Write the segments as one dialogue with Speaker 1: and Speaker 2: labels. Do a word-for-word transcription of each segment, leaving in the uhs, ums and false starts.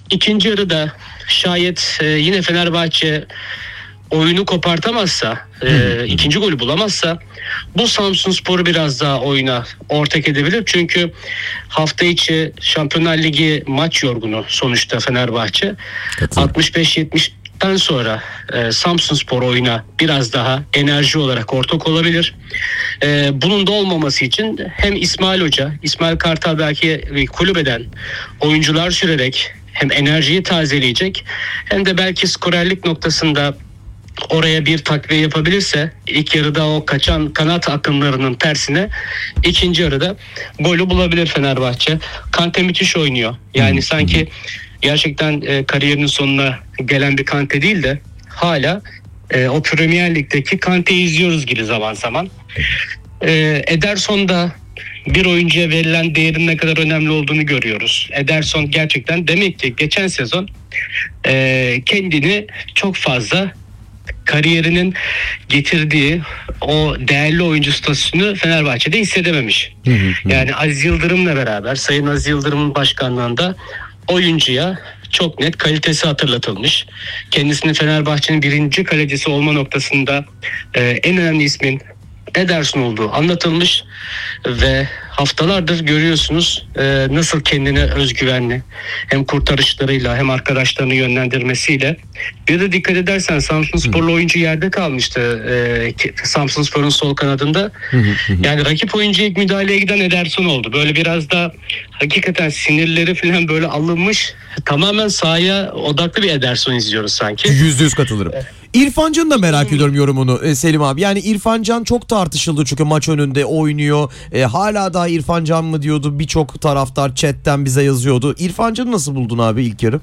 Speaker 1: ikinci yarıda şayet e, yine Fenerbahçe oyunu kopartamazsa, e, ikinci golü bulamazsa bu Samsunspor'u biraz daha oyuna ortak edebilir. Çünkü hafta içi Şampiyonlar Ligi maç yorgunu sonuçta Fenerbahçe. altmış beş yetmişten sonra e, Samsunspor oyuna biraz daha enerji olarak ortak olabilir. E, bunun da olmaması için hem İsmail Hoca, İsmail Kartal belki kulübeden oyuncular sürerek hem enerjiyi tazeleyecek hem de belki skorerlik noktasında oraya bir takviye yapabilirse ilk yarıda o kaçan kanat akımlarının tersine ikinci yarıda golü bulabilir Fenerbahçe. Kante müthiş oynuyor. Yani hmm. sanki gerçekten e, kariyerinin sonuna gelen bir Kante değil de hala e, o Premier Lig'deki Kante'yi izliyoruz gibi zaman zaman. E, Ederson'da bir oyuncuya verilen değerin ne kadar önemli olduğunu görüyoruz. Ederson gerçekten demek ki geçen sezon e, kendini çok fazla kariyerinin getirdiği o değerli oyuncu statüsünü Fenerbahçe'de hissedememiş. Hı hı. Yani Aziz Yıldırım'la beraber Sayın Aziz Yıldırım'ın başkanlığında oyuncuya çok net kalitesi hatırlatılmış. Kendisinin Fenerbahçe'nin birinci kalecisi olma noktasında e, en önemli ismin Ederson olduğu anlatılmış ve haftalardır görüyorsunuz e, nasıl kendine özgüvenli hem kurtarışlarıyla hem arkadaşlarını yönlendirmesiyle. Bir de dikkat edersen Samsunsporlu oyuncu yerde kalmıştı e, Samsunspor'un sol kanadında. Yani rakip oyuncuya ilk müdahaleye giden Ederson oldu. Böyle biraz da hakikaten sinirleri falan böyle alınmış, tamamen sahaya odaklı bir Ederson izliyoruz sanki.
Speaker 2: Yüzde yüz katılırım. Evet. İrfan Can'ı da merak ediyorum yorumunu e, Selim abi. Yani İrfan Can çok tartışıldı çünkü maç önünde oynuyor. E, hala daha İrfan Can mı diyordu, birçok taraftar chatten bize yazıyordu. İrfan Can'ı nasıl buldun abi ilk yarı?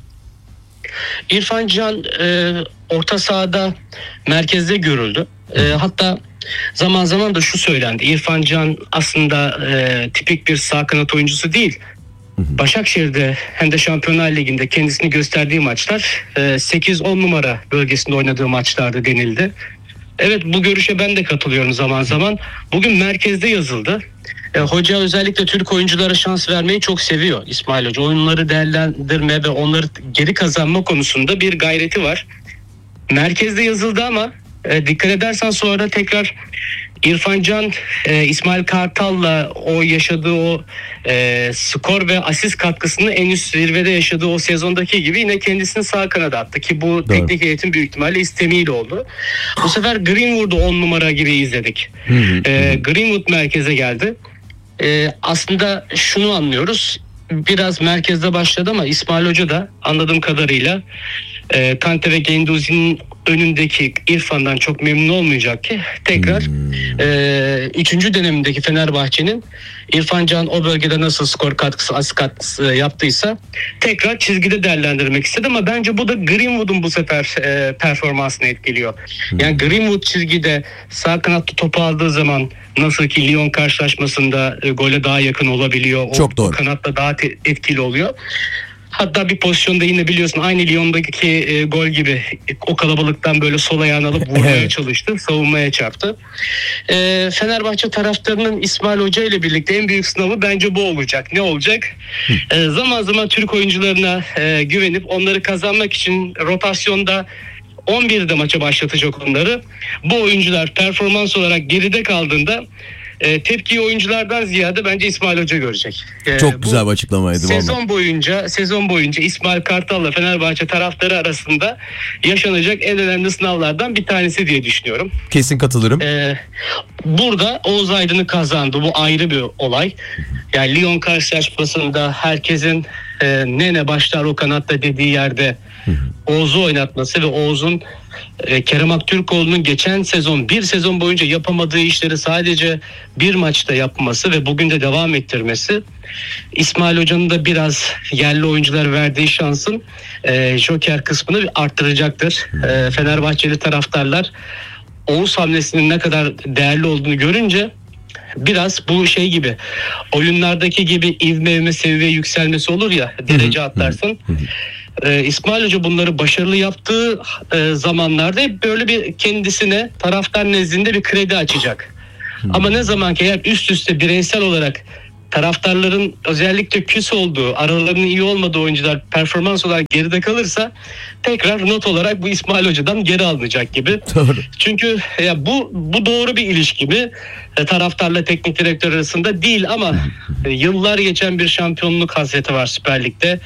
Speaker 1: İrfan Can e, orta sahada merkezde görüldü. E, hatta zaman zaman da şu söylendi. İrfan Can aslında e, tipik bir sağ kanat oyuncusu değil. Başakşehir'de hem de Şampiyonlar Ligi'nde kendisini gösterdiği maçlar sekiz on numara bölgesinde oynadığı maçlarda denildi. Evet, bu görüşe ben de katılıyorum zaman zaman. Bugün merkezde yazıldı. E, hoca özellikle Türk oyunculara şans vermeyi çok seviyor İsmail Hoca. Oyunları değerlendirme ve onları geri kazanma konusunda bir gayreti var. Merkezde yazıldı ama e, dikkat edersen sonra tekrar İrfan Can, e, İsmail Kartal'la o yaşadığı o e, skor ve asist katkısını en üst zirvede yaşadığı o sezondaki gibi yine kendisini sağ kanada attı ki bu Doğru. teknik heyetin büyük ihtimalle istemiyle oldu. Bu sefer Greenwood'u on numara gibi izledik. e, Greenwood merkeze geldi. E, aslında şunu anlıyoruz. Biraz merkezde başladı ama İsmail Hoca da anladığım kadarıyla e, Kante ve Guendouzi'nin önündeki İrfan'dan çok memnun olmayacak ki tekrar hmm. e, üçüncü dönemindeki Fenerbahçe'nin İrfan Can o bölgede nasıl skor katkısı, asist katkısı yaptıysa tekrar çizgide değerlendirmek istedi ama bence bu da Greenwood'un bu sefer e, performansını etkiliyor. Hmm. Yani Greenwood çizgide sağ kanatta topu aldığı zaman nasıl ki Lyon karşılaşmasında e, gole daha yakın olabiliyor.
Speaker 2: Çok
Speaker 1: o,
Speaker 2: doğru.
Speaker 1: O kanatta daha te- etkili oluyor. Hatta bir pozisyonda yine biliyorsun aynı Lyon'daki e, gol gibi o kalabalıktan böyle sol ayağını alıp vurmaya evet. çalıştı. Savunmaya çarptı. E, Fenerbahçe taraftarının İsmail Hoca ile birlikte en büyük sınavı bence bu olacak. Ne olacak? E, zaman zaman Türk oyuncularına e, güvenip onları kazanmak için rotasyonda on birde maça başlatacak onları. Bu oyuncular performans olarak geride kaldığında E, tepkiyi oyunculardan ziyade bence İsmail Hoca görecek. E,
Speaker 2: Çok güzel bir açıklamaydı.
Speaker 1: Sezon
Speaker 2: vallahi.
Speaker 1: boyunca sezon boyunca İsmail Kartal'la Fenerbahçe taraftarı arasında yaşanacak en önemli sınavlardan bir tanesi diye düşünüyorum.
Speaker 2: Kesin katılırım.
Speaker 1: E, burada Oğuz Aydın'ı kazandı. Bu ayrı bir olay. Yani Lyon karşılaşmasında herkesin e, nene başlar o kanatta dediği yerde Oğuz'u oynatması ve Oğuz'un e, Kerem Aktürkoğlu'nun geçen sezon bir sezon boyunca yapamadığı işleri sadece bir maçta yapması ve bugün de devam ettirmesi, İsmail Hoca'nın da biraz yerli oyuncular verdiği şansın e, joker kısmını arttıracaktır. E, Fenerbahçeli taraftarlar Oğuz hamlesinin ne kadar değerli olduğunu görünce biraz bu şey gibi, oyunlardaki gibi ivme ivme seviye yükselmesi olur ya, derece atlarsın. Ee, İsmail Hoca bunları başarılı yaptığı e, zamanlarda hep böyle bir kendisine taraftar nezdinde bir kredi açacak. Hmm. Ama ne zaman ki eğer üst üste bireysel olarak taraftarların özellikle küs olduğu, aralarının iyi olmadığı oyuncular performans olarak geride kalırsa tekrar not olarak bu İsmail Hoca'dan geri alınacak gibi.
Speaker 2: Doğru.
Speaker 1: Çünkü ya bu bu doğru bir ilişki mi? E, taraftarla teknik direktör arasında değil ama e, yıllar geçen bir şampiyonluk hasreti var Süper Lig'de.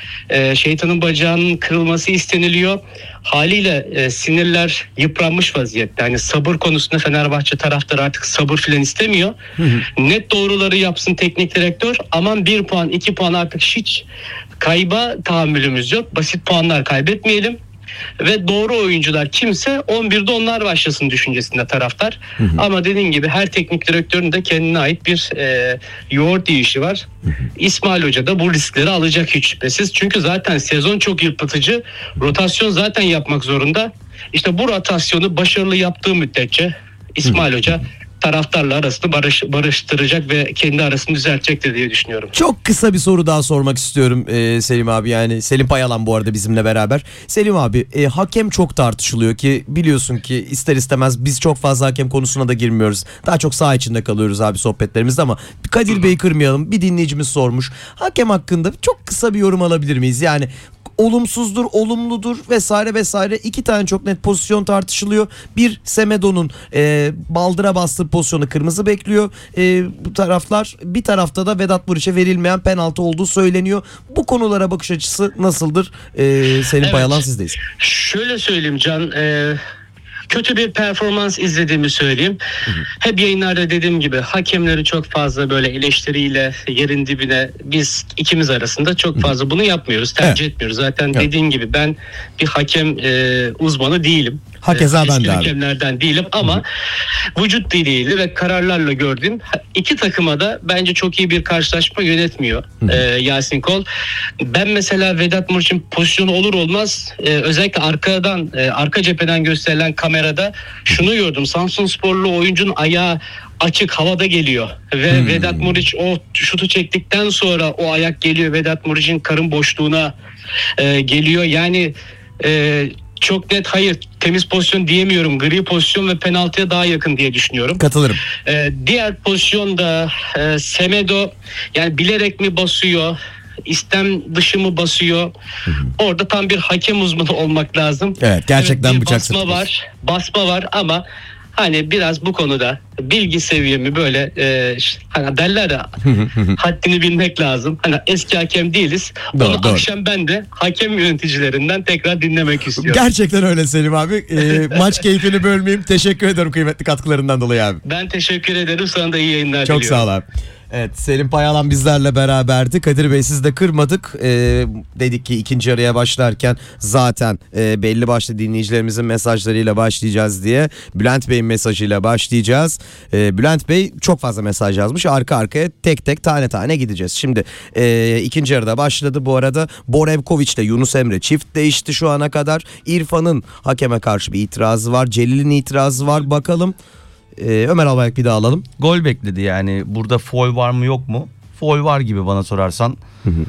Speaker 1: E, şeytanın bacağının kırılması isteniliyor. Haliyle e, sinirler yıpranmış vaziyette. Yani sabır konusunda Fenerbahçe taraftarı artık sabır filan istemiyor. Hı hı. Net doğruları yapsın teknik direktör. Aman bir puan, iki puan artık hiç kayba tahammülümüz yok. Basit puanlar kaybetmeyelim. Ve doğru oyuncular kimse on birde onlar başlasın düşüncesinde taraftar. Hı hı. Ama dediğin gibi her teknik direktörün de kendine ait bir e, yoğurt yiyişi var. Hı hı. İsmail Hoca da bu riskleri alacak hiç şüphesiz. Çünkü zaten sezon çok yıpratıcı. Rotasyon zaten yapmak zorunda. İşte bu rotasyonu başarılı yaptığı müddetçe İsmail hı hı. Hoca taraftarla arasını barış, barıştıracak ve kendi arasını düzeltecektir diye düşünüyorum.
Speaker 2: Çok kısa bir soru daha sormak istiyorum e, Selim abi. Yani Selim Payalan bu arada bizimle beraber. Selim abi, e, hakem çok tartışılıyor ki biliyorsun ki ister istemez biz çok fazla hakem konusuna da girmiyoruz. Daha çok saha içinde kalıyoruz abi sohbetlerimizde ama Kadir Bey'i kırmayalım. Bir dinleyicimiz sormuş. Hakem hakkında çok kısa bir yorum alabilir miyiz? Yani olumsuzdur, olumludur vesaire vesaire. İki tane çok net pozisyon tartışılıyor. Bir, Semedo'nun e, baldıra bastığı pozisyonu kırmızı bekliyor. E, bu taraflar, bir tarafta da Vedat Muriç'e verilmeyen penaltı olduğu söyleniyor. Bu konulara bakış açısı nasıldır? E, Selim
Speaker 1: evet.
Speaker 2: Payalan sizdeyiz.
Speaker 1: Şöyle söyleyeyim Can. E, kötü bir performans izlediğimi söyleyeyim. Hı hı. Hep yayınlarda dediğim gibi hakemleri çok fazla böyle eleştiriyle yerin dibine biz ikimiz arasında çok fazla bunu yapmıyoruz. Tercih evet. etmiyoruz. Zaten evet. dediğim gibi ben bir hakem e, uzmanı değilim.
Speaker 2: Hakeza ben de abi.
Speaker 1: Hakemlerden değilim ama hı hı. vücut diliyle ve kararlarla gördüğüm iki takıma da bence çok iyi bir karşılaşma yönetmiyor ee, Yasin Kol. Ben mesela Vedat Muriç'in pozisyonu olur olmaz e, özellikle arkadan e, arka cepheden gösterilen kamerada şunu gördüm. Samsunsporlu oyuncunun ayağı açık havada geliyor ve hmm. Vedat Muriç o şutu çektikten sonra o ayak geliyor Vedat Muriç'in karın boşluğuna e, geliyor. Yani e, çok net hayır temiz pozisyon diyemiyorum. Gri pozisyon ve penaltıya daha yakın diye düşünüyorum.
Speaker 2: Katılırım.
Speaker 1: Ee, diğer pozisyonda e, Semedo yani bilerek mi basıyor? İstem dışı mı basıyor? Hı hı. Orada tam bir hakem uzmanı olmak lazım.
Speaker 2: Evet, gerçekten
Speaker 1: evet,
Speaker 2: bıçak
Speaker 1: basma var. Basma var ama hani biraz bu konuda bilgi seviyemi böyle e, hani derler ya haddini bilmek lazım. Hani eski hakem değiliz.
Speaker 2: Doğru,
Speaker 1: Onu
Speaker 2: doğru.
Speaker 1: akşam ben de hakem yöneticilerinden tekrar dinlemek istiyorum.
Speaker 2: Gerçekten öyle Selim abi. E, maç keyfini bölmeyeyim. Teşekkür ederim kıymetli katkılarından dolayı abi.
Speaker 1: Ben teşekkür ederim. Sana da iyi yayınlar
Speaker 2: Çok
Speaker 1: diliyorum.
Speaker 2: sağ ol abi. Evet, Selim Payalan bizlerle beraberdi. Kadir Bey siz de kırmadık. Ee, dedik ki ikinci yarıya başlarken zaten e, belli başlı dinleyicilerimizin mesajlarıyla başlayacağız diye. Bülent Bey'in mesajıyla başlayacağız. Ee, Bülent Bey çok fazla mesaj yazmış. Arka arkaya tek tek tane tane gideceğiz. Şimdi e, ikinci yarıda başladı. Bu arada Borevkovic ile Yunus Emre çift değişti şu ana kadar. İrfan'ın hakeme karşı bir itirazı var. Celil'in itirazı var. Bakalım. Ee, Ömer Albayrak bir daha alalım.
Speaker 3: Gol bekledi yani. Burada faul var mı yok mu? Faul var gibi bana sorarsan.
Speaker 2: Hı hı.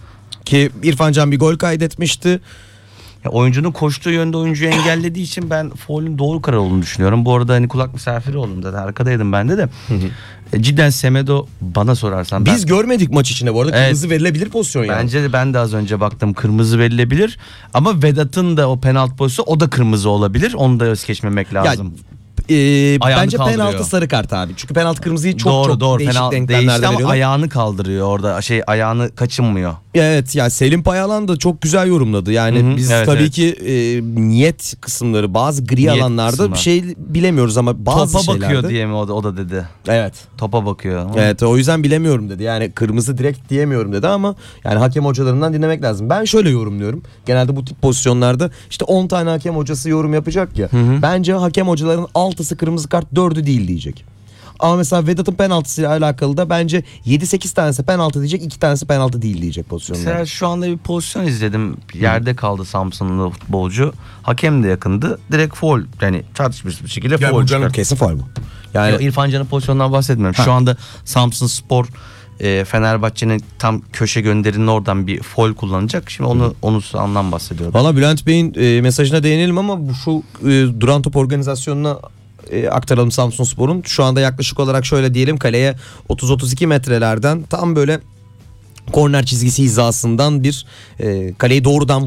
Speaker 2: Ki İrfan Can bir gol kaydetmişti.
Speaker 3: Ya oyuncunun koştuğu yönde oyuncuyu engellediği için ben faulün doğru karar olduğunu düşünüyorum. Bu arada hani kulak misafiri oldum zaten arkadaydım ben de de. Hı hı. Cidden Semedo bana sorarsan.
Speaker 2: Biz ben... görmedik maç içinde bu arada.
Speaker 3: Evet,
Speaker 2: kırmızı verilebilir pozisyon yani.
Speaker 3: Bence de ben de az önce baktım kırmızı verilebilir. Ama Vedat'ın da o penaltı pozisyonu o da kırmızı olabilir. Onu da öz geçmemek lazım. Ya...
Speaker 2: Ee, bence kaldırıyor. Penaltı sarı kart abi. Çünkü penaltı kırmızıyı çok
Speaker 3: doğru,
Speaker 2: çok
Speaker 3: doğru.
Speaker 2: değişik
Speaker 3: Penaltı
Speaker 2: denklemlerde
Speaker 3: değişti ama
Speaker 2: veriyorlar.
Speaker 3: ayağını kaldırıyor orada. Şey ayağını kaçınmıyor.
Speaker 2: Evet ya Selim Payalan da çok güzel yorumladı. Yani Hı-hı, biz evet, tabii evet. ki e, niyet kısımları bazı gri niyet alanlarda kısımlar. Bir şey bilemiyoruz ama bazı
Speaker 3: Topa
Speaker 2: şeylerde.
Speaker 3: bakıyor diye mi o da, o da dedi.
Speaker 2: Evet.
Speaker 3: Topa bakıyor.
Speaker 2: Evet o yüzden bilemiyorum dedi. Yani kırmızı direkt diyemiyorum dedi ama yani hakem hocalarından dinlemek lazım. Ben şöyle yorumluyorum. Genelde bu tip pozisyonlarda işte on tane hakem hocası yorum yapacak ya. Hı-hı. Bence hakem hocaların altısı kırmızı kart dördü değil diyecek. Ama mesela Vedat'ın penaltısıyla alakalı da bence yedi sekiz tanesi penaltı diyecek, iki tanesi penaltı değil diyecek pozisyonlar.
Speaker 3: Mesela şu anda bir pozisyon izledim. Yerde kaldı Samsun'un futbolcu. Hakem de yakındı. Direkt faul. Yani tartışmış bir şekilde faul.
Speaker 2: Canım kesin faul bu.
Speaker 3: Yani Yo, İrfan Can'ın pozisyonundan bahsetmiyorum. Ha. Şu anda Samsunspor e, Fenerbahçe'nin tam köşe gönderinin oradan bir faul kullanacak. Şimdi onu onu anlam bahsediyorum.
Speaker 2: Valla Bülent Bey'in e, mesajına değinelim ama bu şu e, duran top organizasyonuna e, aktaralım Samsunspor'un. Şu anda yaklaşık olarak şöyle diyelim, kaleye otuz otuz iki metrelerden tam böyle korner çizgisi hizasından bir e, kaleyi doğrudan